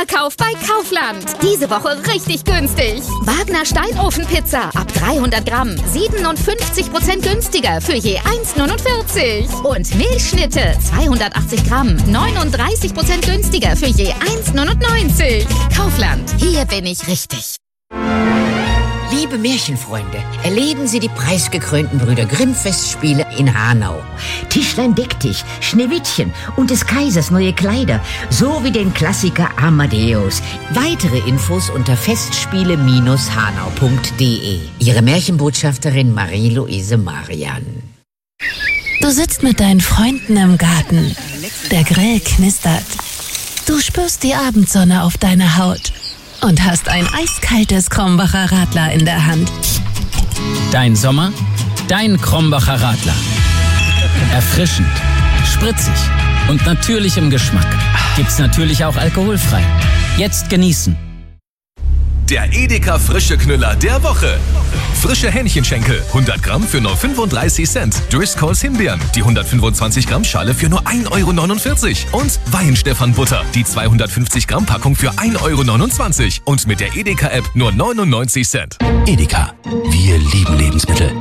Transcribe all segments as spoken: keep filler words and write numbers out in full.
Vorverkauf bei Kaufland. Diese Woche richtig günstig. Wagner Steinofenpizza ab dreihundert Gramm. siebenundfünfzig Prozent günstiger für je eins neunundvierzig. Und Milchschnitte zweihundertachtzig Gramm. neununddreißig Prozent günstiger für je eins neunundneunzig. Kaufland. Hier bin ich richtig. Liebe Märchenfreunde, erleben Sie die preisgekrönten Brüder Grimm-Festspiele in Hanau. Tischlein deck dich, Schneewittchen und des Kaisers neue Kleider, sowie den Klassiker Amadeus. Weitere Infos unter festspiele Bindestrich hanau punkt de. Ihre Märchenbotschafterin Marie-Louise Marian. Du sitzt mit deinen Freunden im Garten. Der Grill knistert. Du spürst die Abendsonne auf deiner Haut. Und hast ein eiskaltes Krombacher Radler in der Hand. Dein Sommer, dein Krombacher Radler. Erfrischend, spritzig und natürlich im Geschmack. Gibt's natürlich auch alkoholfrei. Jetzt genießen. Der Edeka Frische Knüller der Woche. Frische Hähnchenschenkel, hundert Gramm für nur fünfunddreißig Cent. Driscolls Himbeeren, die hundertfünfundzwanzig Gramm Schale für nur ein Euro neunundvierzig. Und Weihenstephan-Butter, die zweihundertfünfzig Gramm Packung für ein Euro neunundzwanzig. Und mit der Edeka-App nur neunundneunzig Cent. Edeka, wir lieben Lebensmittel.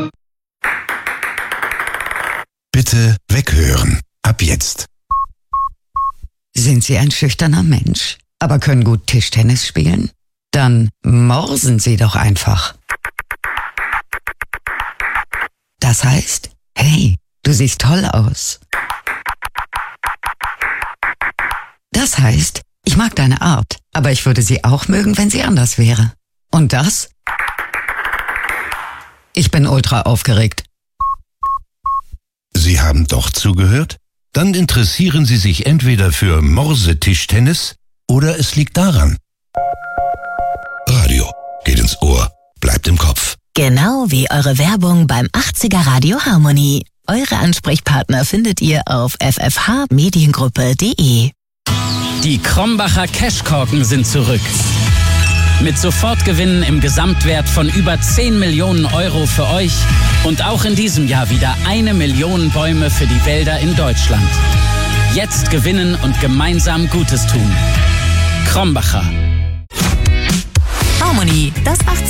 Bitte weghören. Ab jetzt. Sind Sie ein schüchterner Mensch, aber können gut Tischtennis spielen? Dann morsen Sie doch einfach. Das heißt, hey, du siehst toll aus. Das heißt, ich mag deine Art, aber ich würde sie auch mögen, wenn sie anders wäre. Und das? Ich bin ultra aufgeregt. Sie haben doch zugehört? Dann interessieren Sie sich entweder für Morsetischtennis oder es liegt daran. Radio geht ins Ohr, bleibt im Kopf. Genau wie eure Werbung beim achtziger Radio Harmonie. Eure Ansprechpartner findet ihr auf f f h mediengruppe punkt de. Die Krombacher Cashkorken sind zurück. Mit Sofortgewinnen im Gesamtwert von über zehn Millionen Euro für euch und auch in diesem Jahr wieder eine Million Bäume für die Wälder in Deutschland. Jetzt gewinnen und gemeinsam Gutes tun. Krombacher. Harmonie, das